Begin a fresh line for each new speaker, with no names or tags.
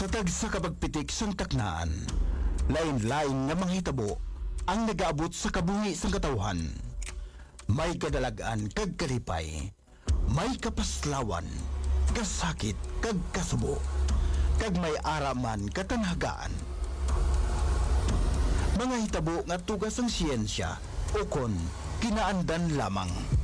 Sa tagsa kapagpitik sang taknaan, lain-lain nga mga hitabo ang nagaabot sa kabuhi sang katawhan. May kadalagan kag kalipay, may kapaslawan, kasakit kag kasubo, kag may araman katanhagaan. Mga hitabo nga tugas ang siyensya o kon kinaandan lamang.